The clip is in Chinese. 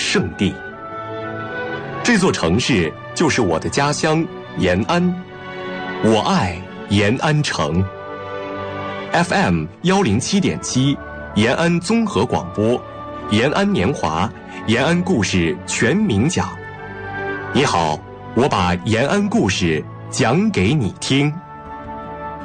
圣地。这座城市就是我的家乡延安，我爱延安城。FM 107.7，延安综合广播，延安年华，延安故事全民讲。你好，我把延安故事讲给你听。